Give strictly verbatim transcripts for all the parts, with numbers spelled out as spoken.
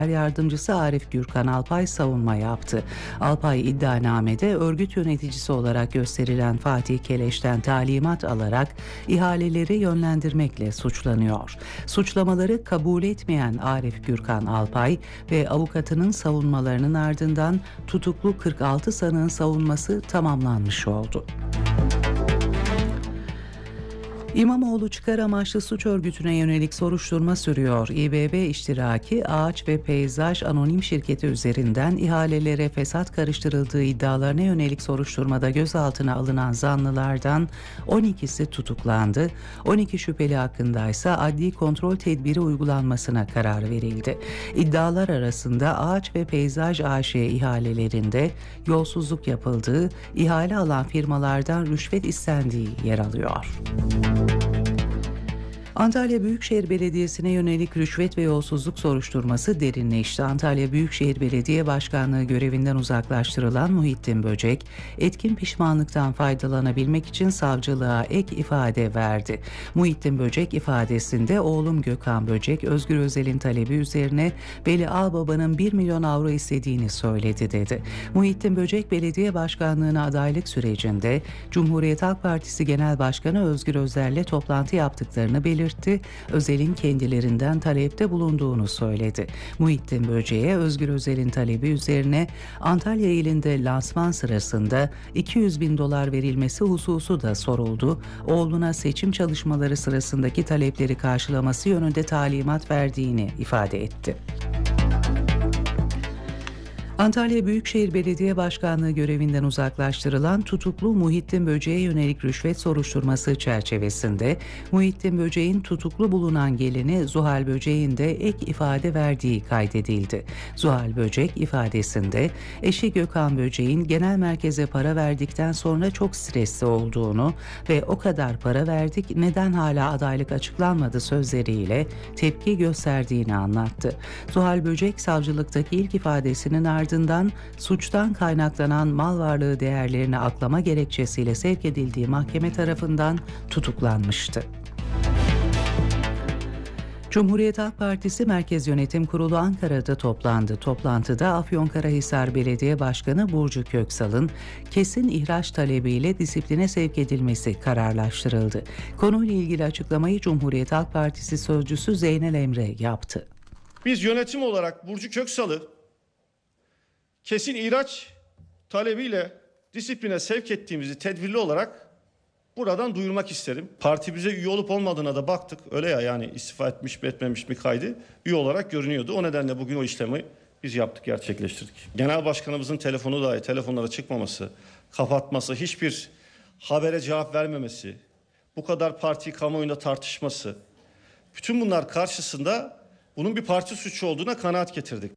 Yardımcısı Arif Gürkan Alpay savunma yaptı. Alpay iddianamede örgüt yöneticisi olarak gösterilen Fatih Keleş'ten talimat alarak ihaleleri yönlendirmekle suçlanıyor. Suçlamaları kabul etmeyen Arif Gürkan Alpay ve avukatının savunmalarının ardından tutuklu kırk altı sanığın savunması tamamlanmış oldu. İmamoğlu çıkar amaçlı suç örgütüne yönelik soruşturma sürüyor. İBB iştiraki Ağaç ve Peyzaj Anonim Şirketi üzerinden ihalelere fesat karıştırıldığı iddialarına yönelik soruşturmada gözaltına alınan zanlılardan on ikisi tutuklandı. on iki şüpheli hakkındaysa adli kontrol tedbiri uygulanmasına karar verildi. İddialar arasında Ağaç ve Peyzaj A Ş ihalelerinde yolsuzluk yapıldığı, ihale alan firmalardan rüşvet istendiği yer alıyor. Antalya Büyükşehir Belediyesi'ne yönelik rüşvet ve yolsuzluk soruşturması derinleşti. Antalya Büyükşehir Belediye Başkanlığı görevinden uzaklaştırılan Muhittin Böcek, etkin pişmanlıktan faydalanabilmek için savcılığa ek ifade verdi. Muhittin Böcek ifadesinde oğlum Gökhan Böcek, Özgür Özel'in talebi üzerine Veli Ağbaba'nın bir milyon avro istediğini söyledi dedi. Muhittin Böcek, belediye başkanlığına adaylık sürecinde Cumhuriyet Halk Partisi Genel Başkanı Özgür Özel'le toplantı yaptıklarını belirtti. Özel'in kendilerinden talepte bulunduğunu söyledi. Muhittin Böcek'e Özgür Özel'in talebi üzerine Antalya ilinde lansman sırasında iki yüz bin dolar verilmesi hususu da soruldu. Oğluna seçim çalışmaları sırasındaki talepleri karşılaması yönünde talimat verdiğini ifade etti. Antalya Büyükşehir Belediye Başkanlığı görevinden uzaklaştırılan tutuklu Muhittin Böcek'e yönelik rüşvet soruşturması çerçevesinde Muhittin Böcek'in tutuklu bulunan gelini Zuhal Böcek'in de ek ifade verdiği kaydedildi. Zuhal Böcek ifadesinde eşi Gökhan Böcek'in genel merkeze para verdikten sonra çok stresli olduğunu ve o kadar para verdik neden hala adaylık açıklanmadı sözleriyle tepki gösterdiğini anlattı. Zuhal Böcek savcılıktaki ilk ifadesinin ardından ardından suçtan kaynaklanan mal varlığı değerlerini aklama gerekçesiyle sevk edildiği mahkeme tarafından tutuklanmıştı. Cumhuriyet Halk Partisi Merkez Yönetim Kurulu Ankara'da toplandı. Toplantıda Afyonkarahisar Belediye Başkanı Burcu Köksal'ın kesin ihraç talebiyle disipline sevk edilmesi kararlaştırıldı. Konuyla ilgili açıklamayı Cumhuriyet Halk Partisi sözcüsü Zeynel Emre yaptı. Biz yönetim olarak Burcu Köksal'ı kesin ihraç talebiyle disipline sevk ettiğimizi tedbirli olarak buradan duyurmak isterim. Partimize üye olup olmadığına da baktık. Öyle ya, yani istifa etmiş mi etmemiş mi kaydı üye olarak görünüyordu. O nedenle bugün o işlemi biz yaptık, gerçekleştirdik. Genel başkanımızın telefonu dahi telefonlara çıkmaması, kapatması, hiçbir habere cevap vermemesi, bu kadar partiyi kamuoyunda tartışması, bütün bunlar karşısında bunun bir parti suçu olduğuna kanaat getirdik.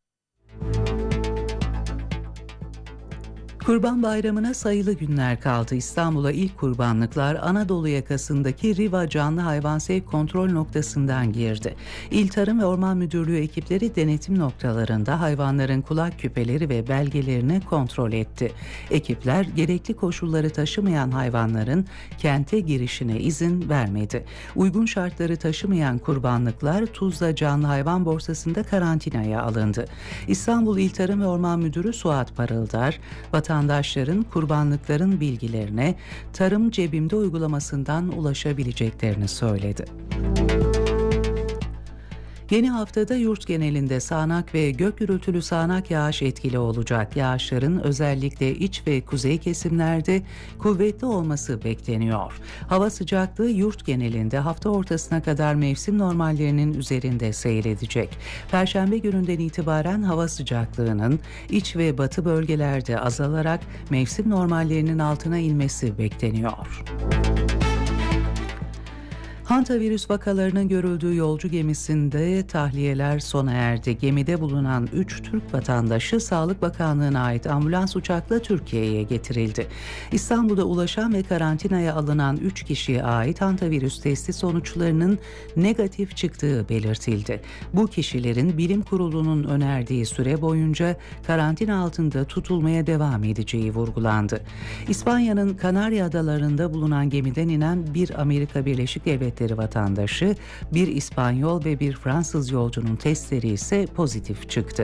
Kurban Bayramı'na sayılı günler kaldı. İstanbul'a ilk kurbanlıklar Anadolu yakasındaki Riva Canlı Hayvan Sevk Kontrol Noktası'ndan girdi. İl Tarım ve Orman Müdürlüğü ekipleri denetim noktalarında hayvanların kulak küpeleri ve belgelerini kontrol etti. Ekipler gerekli koşulları taşımayan hayvanların kente girişine izin vermedi. Uygun şartları taşımayan kurbanlıklar Tuzla Canlı Hayvan Borsası'nda karantinaya alındı. İstanbul İl Tarım ve Orman Müdürü Suat Parıldar, vatandaşların kurbanlıkların bilgilerine Tarım Cebimde uygulamasından ulaşabileceklerini söyledi. Yeni haftada yurt genelinde sağanak ve gök gürültülü sağanak yağış etkili olacak. Yağışların özellikle iç ve kuzey kesimlerde kuvvetli olması bekleniyor. Hava sıcaklığı yurt genelinde hafta ortasına kadar mevsim normallerinin üzerinde seyredecek. Perşembe gününden itibaren hava sıcaklığının iç ve batı bölgelerde azalarak mevsim normallerinin altına inmesi bekleniyor. Hantavirüs vakalarının görüldüğü yolcu gemisinde tahliyeler sona erdi. Gemide bulunan üç Türk vatandaşı Sağlık Bakanlığı'na ait ambulans uçakla Türkiye'ye getirildi. İstanbul'da ulaşan ve karantinaya alınan üç kişiye ait hantavirüs testi sonuçlarının negatif çıktığı belirtildi. Bu kişilerin bilim kurulunun önerdiği süre boyunca karantina altında tutulmaya devam edeceği vurgulandı. İspanya'nın Kanarya Adaları'nda bulunan gemiden inen bir Amerika Birleşik Devletleri Devletleri vatandaşı, bir İspanyol ve bir Fransız yolcunun testleri ise pozitif çıktı.